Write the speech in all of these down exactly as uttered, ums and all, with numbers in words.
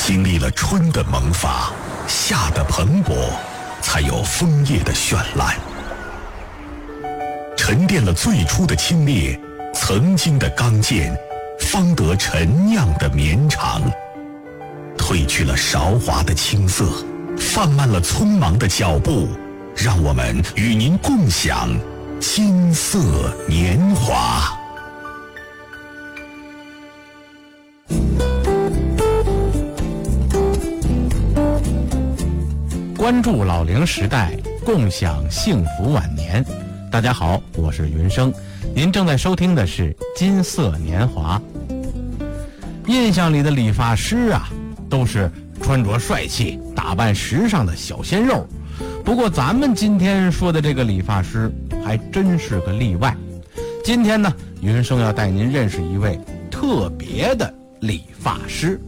经历了春的萌发，夏的蓬勃，才有枫叶的绚烂。沉淀了最初的清冽，曾经的刚健，方得陈酿的绵长。褪去了韶华的青涩，放慢了匆忙的脚步，让我们与您共享金色年华。 关注老龄时代，共享幸福晚年。大家好，我是云生，您正在收听的是金色年华。印象里的理发师啊，都是穿着帅气、打扮时尚的小鲜肉。不过咱们今天说的这个理发师还真是个例外。今天呢，云生要带您认识一位特别的理发师。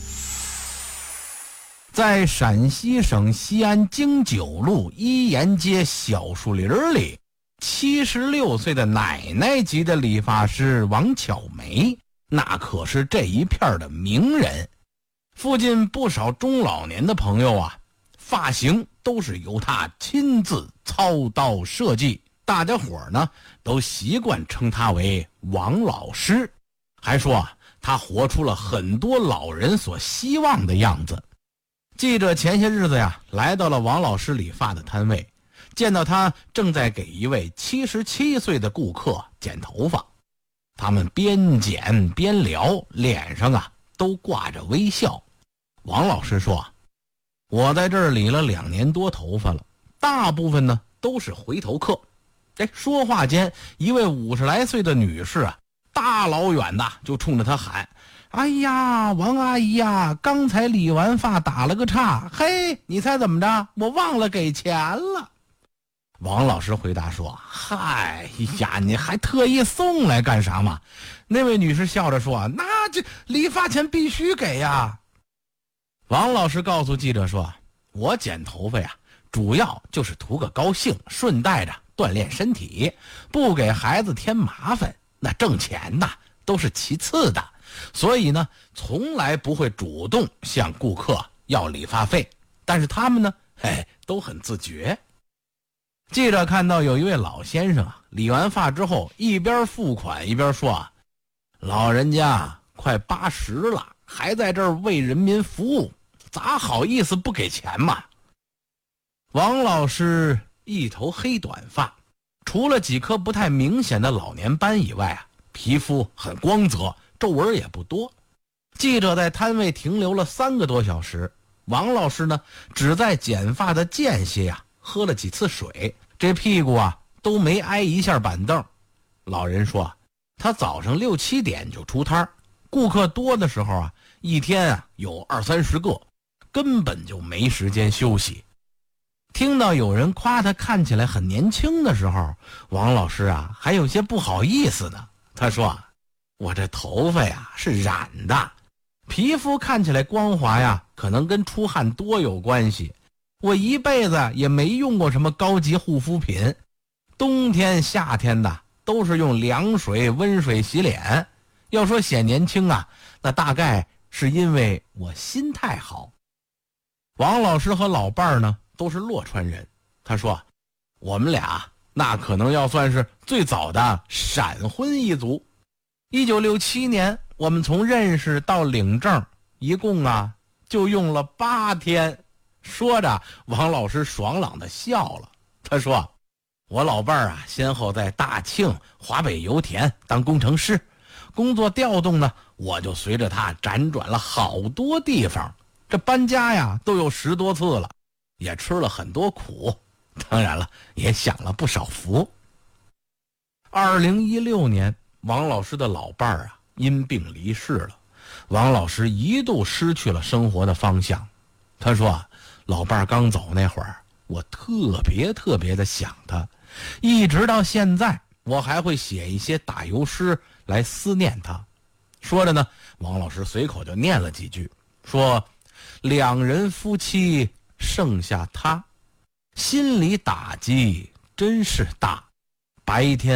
在陕西省西安京九路一沿街小树林里，七十六岁的奶奶级的理发师王巧梅，那可是这一片的名人。附近不少中老年的朋友啊，发型都是由他亲自操刀设计，大家伙儿呢都习惯称他为王老师，还说啊，他活出了很多老人所希望的样子。记者前些日子呀，来到了王老师理发的摊位，见到他正在给一位七十七岁的顾客剪头发。他们边剪边聊，脸上啊都挂着微笑。王老师说，我在这儿理了两年多头发了，大部分呢都是回头客。哎，说话间，一位五十来岁的女士啊，大老远的就冲着他喊，哎呀，王阿姨呀，刚才理完发打了个岔，嘿，你猜怎么着？我忘了给钱了。王老师回答说，嗨呀，你还特意送来干啥嘛？那位女士笑着说，那这理发钱必须给呀。王老师告诉记者说，我剪头发呀，主要就是图个高兴，顺带着锻炼身体，不给孩子添麻烦，那挣钱呐都是其次的。所以呢，从来不会主动向顾客要理发费，但是他们呢，嘿，都很自觉。记者看到有一位老先生啊，理完发之后，一边付款一边说啊，老人家快八十了，还在这儿为人民服务，咋好意思不给钱嘛？王老师一头黑短发，除了几颗不太明显的老年斑以外啊，皮肤很光泽，皱纹也不多。记者在摊位停留了三个多小时，王老师呢，只在剪发的间歇呀、啊，喝了几次水，这屁股啊都没挨一下板凳。老人说，他早上六七点就出摊，顾客多的时候啊，一天啊有二三十个，根本就没时间休息。听到有人夸他看起来很年轻的时候，王老师啊还有些不好意思呢。他说，我这头发呀是染的，皮肤看起来光滑呀，可能跟出汗多有关系。我一辈子也没用过什么高级护肤品，冬天夏天的都是用凉水温水洗脸。要说显年轻啊，那大概是因为我心态好。王老师和老伴儿呢都是洛川人，他说，我们俩那可能要算是最早的闪婚一族。一九六七年，我们从认识到领证，一共啊就用了八天。说着，王老师爽朗的笑了。他说，我老伴儿啊，先后在大庆、华北油田当工程师，工作调动呢，我就随着他辗转了好多地方。这搬家呀，都有十多次了，也吃了很多苦，当然了，也享了不少福。二零一六年，王老师的老伴儿啊因病离世了，王老师一度失去了生活的方向。他说啊，老伴儿刚走那会儿，我特别特别的想他，一直到现在，我还会写一些打油诗来思念他。说着呢，王老师随口就念了几句，说，两人夫妻剩下他，心里打击真是大，白天